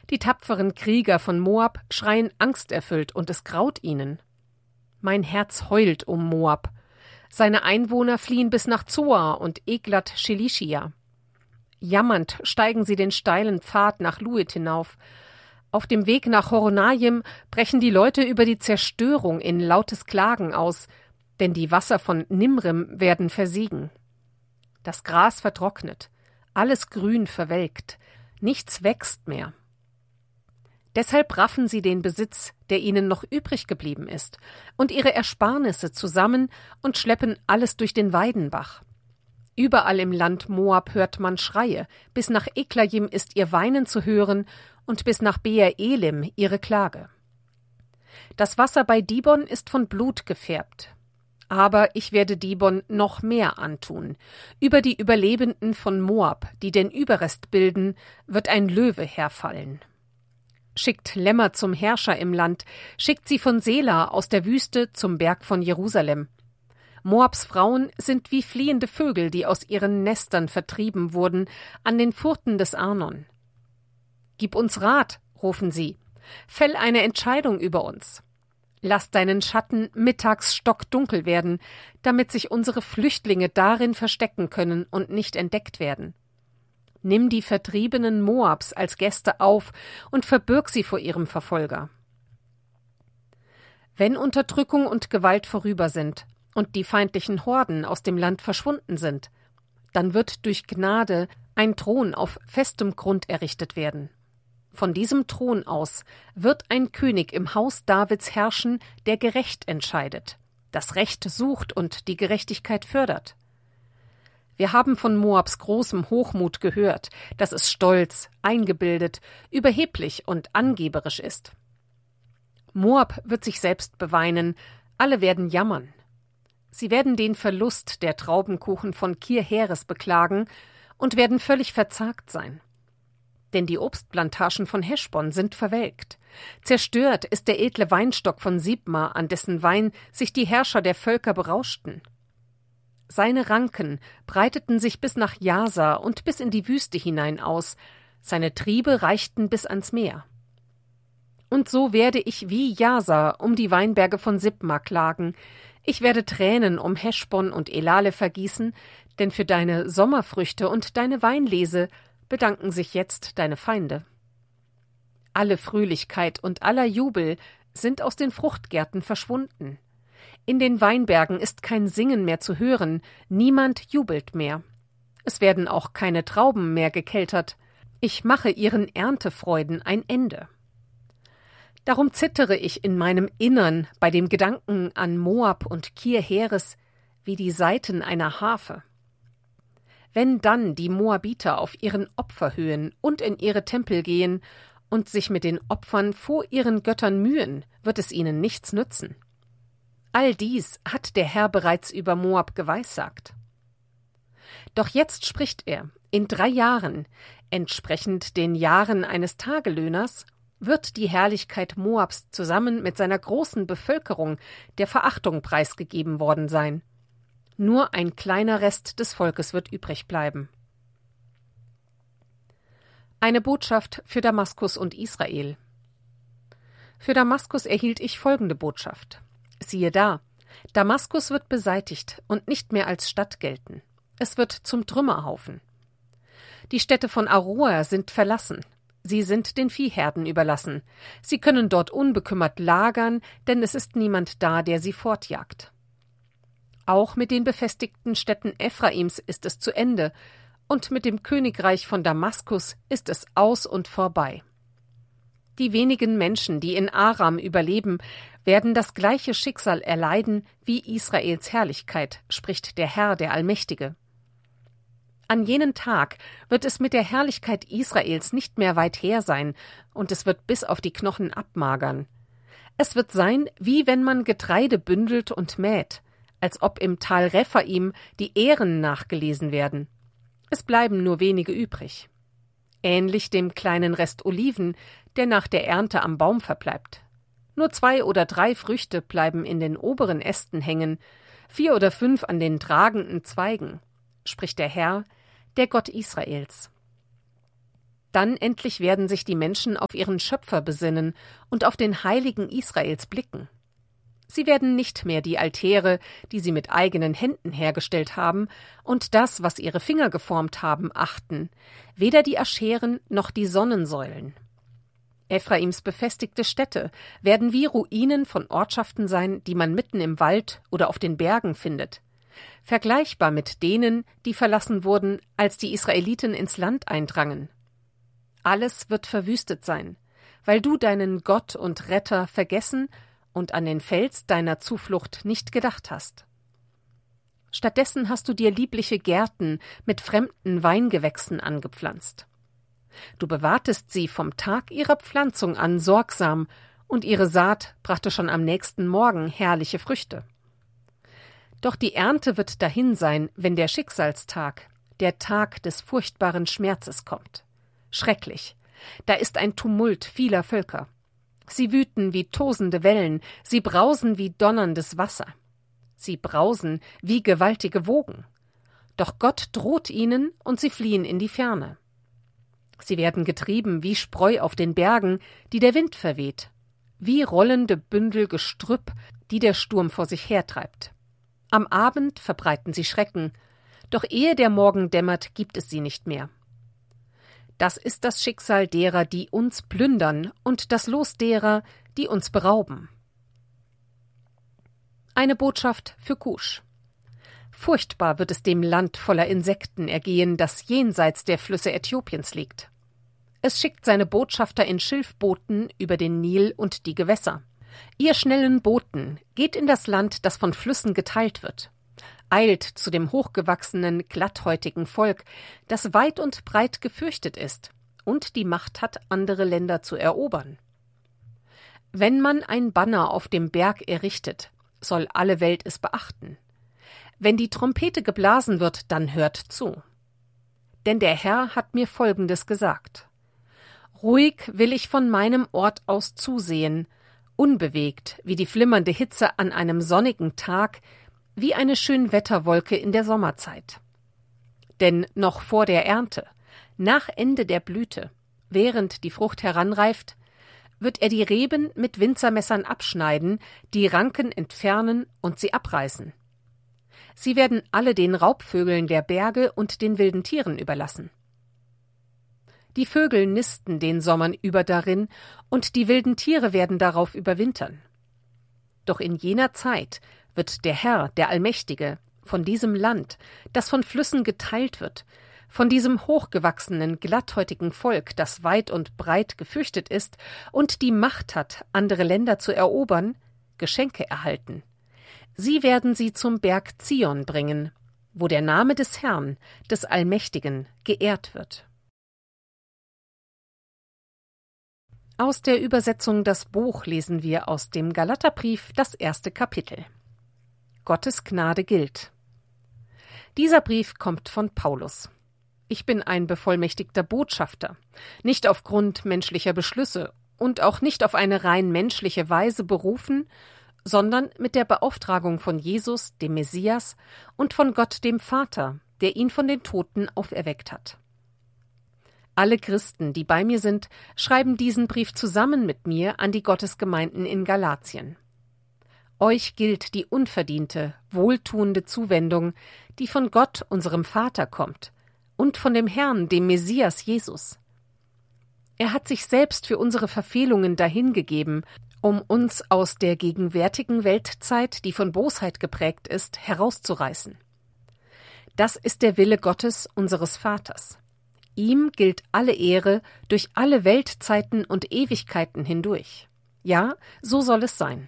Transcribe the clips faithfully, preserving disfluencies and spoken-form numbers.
Die tapferen Krieger von Moab schreien angsterfüllt und es graut ihnen. Mein Herz heult um Moab. Seine Einwohner fliehen bis nach Zoar und Eglat Schelischia. Jammernd steigen sie den steilen Pfad nach Luit hinauf. Auf dem Weg nach Horonaim brechen die Leute über die Zerstörung in lautes Klagen aus, denn die Wasser von Nimrim werden versiegen. Das Gras vertrocknet, alles Grün verwelkt, nichts wächst mehr. Deshalb raffen sie den Besitz, der ihnen noch übrig geblieben ist, und ihre Ersparnisse zusammen und schleppen alles durch den Weidenbach. Überall im Land Moab hört man Schreie, bis nach Eklayim ist ihr Weinen zu hören und bis nach Beer Elim ihre Klage. Das Wasser bei Dibon ist von Blut gefärbt. Aber ich werde Dibon noch mehr antun. Über die Überlebenden von Moab, die den Überrest bilden, wird ein Löwe herfallen. Schickt Lämmer zum Herrscher im Land, schickt sie von Sela aus der Wüste zum Berg von Jerusalem. Moabs Frauen sind wie fliehende Vögel, die aus ihren Nestern vertrieben wurden, an den Furten des Arnon. Gib uns Rat, rufen sie, fäll eine Entscheidung über uns. Lass deinen Schatten mittags stockdunkel werden, damit sich unsere Flüchtlinge darin verstecken können und nicht entdeckt werden. Nimm die Vertriebenen Moabs als Gäste auf und verbirg sie vor ihrem Verfolger. Wenn Unterdrückung und Gewalt vorüber sind und die feindlichen Horden aus dem Land verschwunden sind, dann wird durch Gnade ein Thron auf festem Grund errichtet werden. Von diesem Thron aus wird ein König im Haus Davids herrschen, der gerecht entscheidet, das Recht sucht und die Gerechtigkeit fördert. Wir haben von Moabs großem Hochmut gehört, dass es stolz, eingebildet, überheblich und angeberisch ist. Moab wird sich selbst beweinen, alle werden jammern. Sie werden den Verlust der Traubenkuchen von Kir-Heres beklagen und werden völlig verzagt sein. Denn die Obstplantagen von Heschbon sind verwelkt. Zerstört ist der edle Weinstock von Sibma, an dessen Wein sich die Herrscher der Völker berauschten. Seine Ranken breiteten sich bis nach Jasa und bis in die Wüste hinein aus, seine Triebe reichten bis ans Meer. Und so werde ich wie Jasa um die Weinberge von Sibma klagen, ich werde Tränen um Heschbon und Elale vergießen, denn für deine Sommerfrüchte und deine Weinlese bedanken sich jetzt deine Feinde. Alle Fröhlichkeit und aller Jubel sind aus den Fruchtgärten verschwunden. In den Weinbergen ist kein Singen mehr zu hören, niemand jubelt mehr. Es werden auch keine Trauben mehr gekeltert. Ich mache ihren Erntefreuden ein Ende. Darum zittere ich in meinem Innern bei dem Gedanken an Moab und Kir-Heres wie die Saiten einer Harfe. Wenn dann die Moabiter auf ihren Opferhöhen und in ihre Tempel gehen und sich mit den Opfern vor ihren Göttern mühen, wird es ihnen nichts nützen. All dies hat der Herr bereits über Moab geweissagt. Doch jetzt spricht er, in drei Jahren, entsprechend den Jahren eines Tagelöhners, wird die Herrlichkeit Moabs zusammen mit seiner großen Bevölkerung der Verachtung preisgegeben worden sein. Nur ein kleiner Rest des Volkes wird übrig bleiben. Eine Botschaft für Damaskus und Israel. Für Damaskus erhielt ich folgende Botschaft. Siehe da, Damaskus wird beseitigt und nicht mehr als Stadt gelten. Es wird zum Trümmerhaufen. Die Städte von Aroer sind verlassen. Sie sind den Viehherden überlassen. Sie können dort unbekümmert lagern, denn es ist niemand da, der sie fortjagt. Auch mit den befestigten Städten Ephraims ist es zu Ende, und mit dem Königreich von Damaskus ist es aus und vorbei. Die wenigen Menschen, die in Aram überleben, werden das gleiche Schicksal erleiden wie Israels Herrlichkeit, spricht der Herr, der Allmächtige. An jenen Tag wird es mit der Herrlichkeit Israels nicht mehr weit her sein, und es wird bis auf die Knochen abmagern. Es wird sein, wie wenn man Getreide bündelt und mäht, als ob im Tal Rephaim die Ähren nachgelesen werden. Es bleiben nur wenige übrig. Ähnlich dem kleinen Rest Oliven, der nach der Ernte am Baum verbleibt. Nur zwei oder drei Früchte bleiben in den oberen Ästen hängen, vier oder fünf an den tragenden Zweigen, spricht der Herr, der Gott Israels. Dann endlich werden sich die Menschen auf ihren Schöpfer besinnen und auf den Heiligen Israels blicken. Sie werden nicht mehr die Altäre, die sie mit eigenen Händen hergestellt haben, und das, was ihre Finger geformt haben, achten, weder die Ascheren noch die Sonnensäulen. Ephraims befestigte Städte werden wie Ruinen von Ortschaften sein, die man mitten im Wald oder auf den Bergen findet, vergleichbar mit denen, die verlassen wurden, als die Israeliten ins Land eindrangen. Alles wird verwüstet sein, weil du deinen Gott und Retter vergessen und an den Fels deiner Zuflucht nicht gedacht hast. Stattdessen hast du dir liebliche Gärten mit fremden Weingewächsen angepflanzt. Du bewahrtest sie vom Tag ihrer Pflanzung an sorgsam, und ihre Saat brachte schon am nächsten Morgen herrliche Früchte. Doch die Ernte wird dahin sein, wenn der Schicksalstag, der Tag des furchtbaren Schmerzes kommt. Schrecklich, da ist ein Tumult vieler Völker. Sie wüten wie tosende Wellen, sie brausen wie donnerndes Wasser. Sie brausen wie gewaltige Wogen. Doch Gott droht ihnen, und sie fliehen in die Ferne. Sie werden getrieben wie Spreu auf den Bergen, die der Wind verweht, wie rollende Bündel Gestrüpp, die der Sturm vor sich hertreibt. Am Abend verbreiten sie Schrecken, doch ehe der Morgen dämmert, gibt es sie nicht mehr. Das ist das Schicksal derer, die uns plündern, und das Los derer, die uns berauben. Eine Botschaft für Kusch. Furchtbar wird es dem Land voller Insekten ergehen, das jenseits der Flüsse Äthiopiens liegt. Es schickt seine Botschafter in Schilfbooten über den Nil und die Gewässer. Ihr schnellen Booten, geht in das Land, das von Flüssen geteilt wird. Eilt zu dem hochgewachsenen, glatthäutigen Volk, das weit und breit gefürchtet ist und die Macht hat, andere Länder zu erobern. Wenn man ein Banner auf dem Berg errichtet, soll alle Welt es beachten. Wenn die Trompete geblasen wird, dann hört zu. Denn der Herr hat mir Folgendes gesagt: Ruhig will ich von meinem Ort aus zusehen, unbewegt wie die flimmernde Hitze an einem sonnigen Tag, wie eine Schönwetterwolke in der Sommerzeit. Denn noch vor der Ernte, nach Ende der Blüte, während die Frucht heranreift, wird er die Reben mit Winzermessern abschneiden, die Ranken entfernen und sie abreißen. Sie werden alle den Raubvögeln der Berge und den wilden Tieren überlassen. Die Vögel nisten den Sommern über darin, und die wilden Tiere werden darauf überwintern. Doch in jener Zeit wird der Herr, der Allmächtige, von diesem Land, das von Flüssen geteilt wird, von diesem hochgewachsenen, glatthäutigen Volk, das weit und breit gefürchtet ist und die Macht hat, andere Länder zu erobern, Geschenke erhalten. Sie werden sie zum Berg Zion bringen, wo der Name des Herrn, des Allmächtigen, geehrt wird. Aus der Übersetzung Das Buch lesen wir aus dem Galaterbrief das erste Kapitel. Gottes Gnade gilt. Dieser Brief kommt von Paulus. Ich bin ein bevollmächtigter Botschafter, nicht aufgrund menschlicher Beschlüsse und auch nicht auf eine rein menschliche Weise berufen, sondern mit der Beauftragung von Jesus, dem Messias, und von Gott, dem Vater, der ihn von den Toten auferweckt hat. Alle Christen, die bei mir sind, schreiben diesen Brief zusammen mit mir an die Gottesgemeinden in Galatien. Euch gilt die unverdiente, wohltuende Zuwendung, die von Gott, unserem Vater, kommt, und von dem Herrn, dem Messias Jesus. Er hat sich selbst für unsere Verfehlungen dahingegeben, um uns aus der gegenwärtigen Weltzeit, die von Bosheit geprägt ist, herauszureißen. Das ist der Wille Gottes, unseres Vaters. Ihm gilt alle Ehre durch alle Weltzeiten und Ewigkeiten hindurch. Ja, so soll es sein.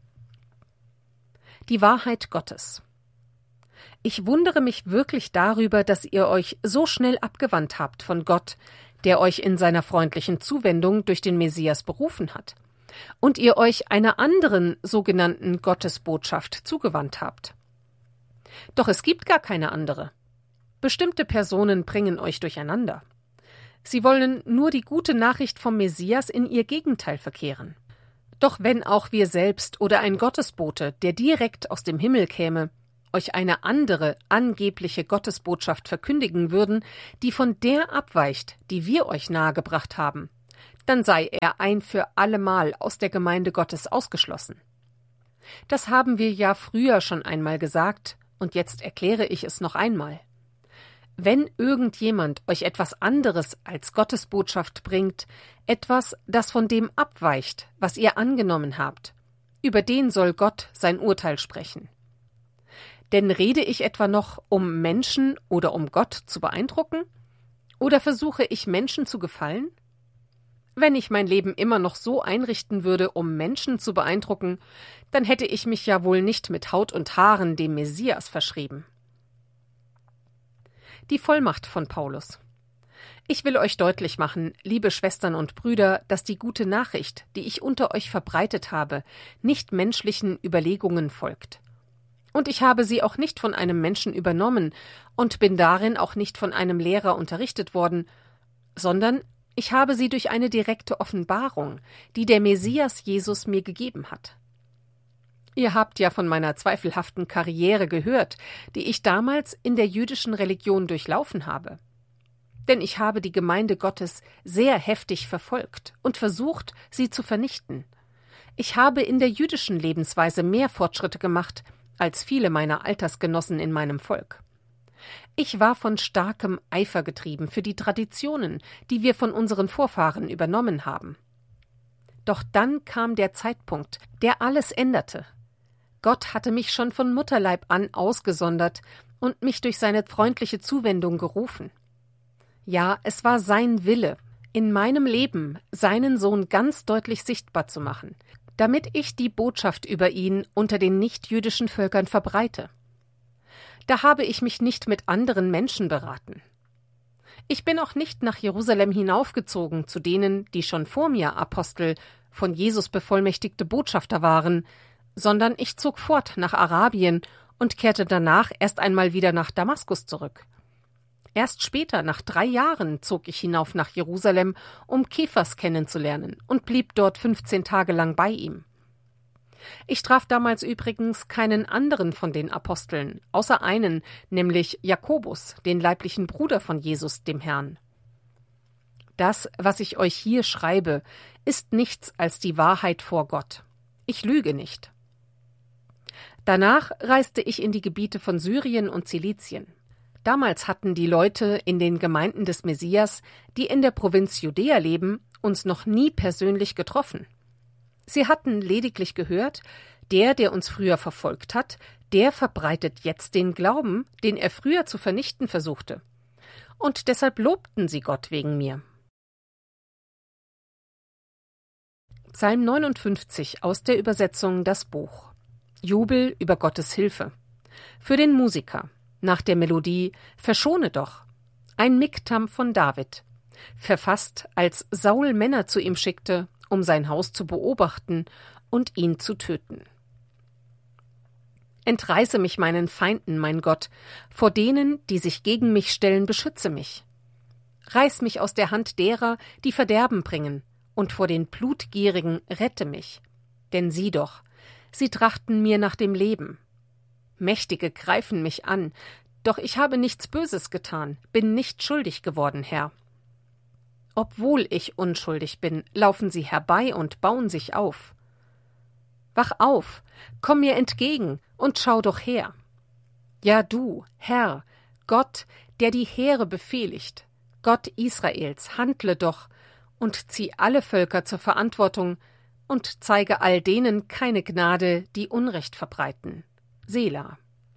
Die Wahrheit Gottes. Ich wundere mich wirklich darüber, dass ihr euch so schnell abgewandt habt von Gott, der euch in seiner freundlichen Zuwendung durch den Messias berufen hat, und ihr euch einer anderen sogenannten Gottesbotschaft zugewandt habt. Doch es gibt gar keine andere. Bestimmte Personen bringen euch durcheinander. Sie wollen nur die gute Nachricht vom Messias in ihr Gegenteil verkehren. Doch wenn auch wir selbst oder ein Gottesbote, der direkt aus dem Himmel käme, euch eine andere, angebliche Gottesbotschaft verkündigen würden, die von der abweicht, die wir euch nahegebracht haben, dann sei er ein für allemal aus der Gemeinde Gottes ausgeschlossen. Das haben wir ja früher schon einmal gesagt, und jetzt erkläre ich es noch einmal. Wenn irgendjemand euch etwas anderes als Gottesbotschaft bringt, etwas, das von dem abweicht, was ihr angenommen habt, über den soll Gott sein Urteil sprechen. Denn rede ich etwa noch, um Menschen oder um Gott zu beeindrucken? Oder versuche ich Menschen zu gefallen? Wenn ich mein Leben immer noch so einrichten würde, um Menschen zu beeindrucken, dann hätte ich mich ja wohl nicht mit Haut und Haaren dem Messias verschrieben. Die Vollmacht von Paulus. Ich will euch deutlich machen, liebe Schwestern und Brüder, dass die gute Nachricht, die ich unter euch verbreitet habe, nicht menschlichen Überlegungen folgt. Und ich habe sie auch nicht von einem Menschen übernommen und bin darin auch nicht von einem Lehrer unterrichtet worden, sondern ich habe sie durch eine direkte Offenbarung, die der Messias Jesus mir gegeben hat. Ihr habt ja von meiner zweifelhaften Karriere gehört, die ich damals in der jüdischen Religion durchlaufen habe. Denn ich habe die Gemeinde Gottes sehr heftig verfolgt und versucht, sie zu vernichten. Ich habe in der jüdischen Lebensweise mehr Fortschritte gemacht als viele meiner Altersgenossen in meinem Volk. Ich war von starkem Eifer getrieben für die Traditionen, die wir von unseren Vorfahren übernommen haben. Doch dann kam der Zeitpunkt, der alles änderte. Gott hatte mich schon von Mutterleib an ausgesondert und mich durch seine freundliche Zuwendung gerufen. Ja, es war sein Wille, in meinem Leben seinen Sohn ganz deutlich sichtbar zu machen, damit ich die Botschaft über ihn unter den nichtjüdischen Völkern verbreite. Da habe ich mich nicht mit anderen Menschen beraten. Ich bin auch nicht nach Jerusalem hinaufgezogen zu denen, die schon vor mir Apostel, von Jesus bevollmächtigte Botschafter waren, sondern ich zog fort nach Arabien und kehrte danach erst einmal wieder nach Damaskus zurück. Erst später, nach drei Jahren, zog ich hinauf nach Jerusalem, um Kephas kennenzulernen, und blieb dort fünfzehn Tage lang bei ihm. Ich traf damals übrigens keinen anderen von den Aposteln, außer einen, nämlich Jakobus, den leiblichen Bruder von Jesus, dem Herrn. Das, was ich euch hier schreibe, ist nichts als die Wahrheit vor Gott. Ich lüge nicht. Danach reiste ich in die Gebiete von Syrien und Zilizien. Damals hatten die Leute in den Gemeinden des Messias, die in der Provinz Judäa leben, uns noch nie persönlich getroffen. Sie hatten lediglich gehört, der, der uns früher verfolgt hat, der verbreitet jetzt den Glauben, den er früher zu vernichten versuchte. Und deshalb lobten sie Gott wegen mir. Psalm neunundfünfzig aus der Übersetzung Das Buch. Jubel über Gottes Hilfe. Für den Musiker. Nach der Melodie »Verschone doch«, ein Miktam von David, verfasst, als Saul Männer zu ihm schickte, um sein Haus zu beobachten und ihn zu töten. Entreiße mich meinen Feinden, mein Gott, vor denen, die sich gegen mich stellen, beschütze mich. Reiß mich aus der Hand derer, die Verderben bringen, und vor den Blutgierigen rette mich. Denn sieh doch, sie trachten mir nach dem Leben. Mächtige greifen mich an, doch ich habe nichts Böses getan, bin nicht schuldig geworden, Herr. Obwohl ich unschuldig bin, laufen sie herbei und bauen sich auf. Wach auf, komm mir entgegen und schau doch her. Ja, du, Herr, Gott, der die Heere befehligt, Gott Israels, handle doch und zieh alle Völker zur Verantwortung und zeige all denen keine Gnade, die Unrecht verbreiten. Selah.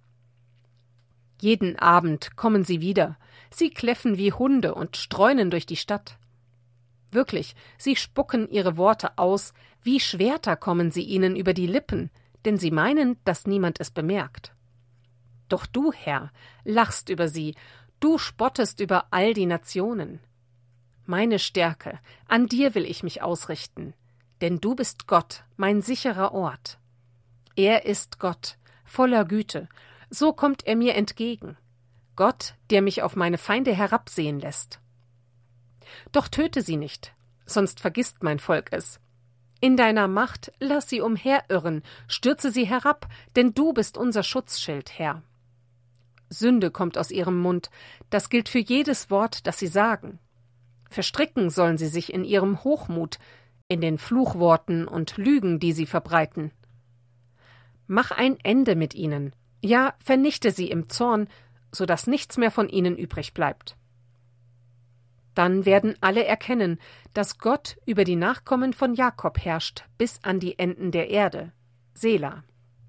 Jeden Abend kommen sie wieder, sie kläffen wie Hunde und streunen durch die Stadt. Wirklich, sie spucken ihre Worte aus, wie Schwerter kommen sie ihnen über die Lippen, denn sie meinen, dass niemand es bemerkt. Doch du, Herr, lachst über sie, du spottest über all die Nationen. Meine Stärke, an dir will ich mich ausrichten, denn du bist Gott, mein sicherer Ort. Er ist Gott, voller Güte, so kommt er mir entgegen. Gott, der mich auf meine Feinde herabsehen lässt. Doch töte sie nicht, sonst vergisst mein Volk es. In deiner Macht lass sie umherirren, stürze sie herab, denn du bist unser Schutzschild, Herr. Sünde kommt aus ihrem Mund, das gilt für jedes Wort, das sie sagen. Verstricken sollen sie sich in ihrem Hochmut, in den Fluchworten und Lügen, die sie verbreiten. Mach ein Ende mit ihnen, ja, vernichte sie im Zorn, so dass nichts mehr von ihnen übrig bleibt. Dann werden alle erkennen, dass Gott über die Nachkommen von Jakob herrscht bis an die Enden der Erde. Sela.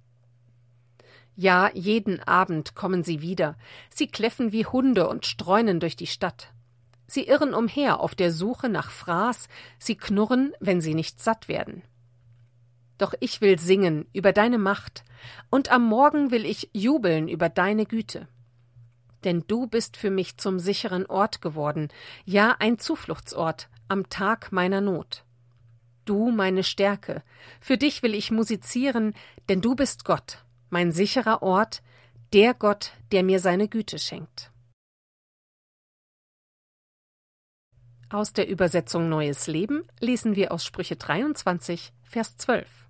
Ja, jeden Abend kommen sie wieder. Sie kläffen wie Hunde und streunen durch die Stadt. Sie irren umher auf der Suche nach Fraß, sie knurren, wenn sie nicht satt werden. Doch ich will singen über deine Macht, und am Morgen will ich jubeln über deine Güte. Denn du bist für mich zum sicheren Ort geworden, ja, ein Zufluchtsort am Tag meiner Not. Du, meine Stärke, für dich will ich musizieren, denn du bist Gott, mein sicherer Ort, der Gott, der mir seine Güte schenkt. Aus der Übersetzung Neues Leben lesen wir aus Sprüche dreiundzwanzig, Vers zwölf.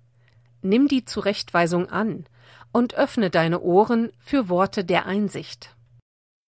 Nimm die Zurechtweisung an und öffne deine Ohren für Worte der Einsicht.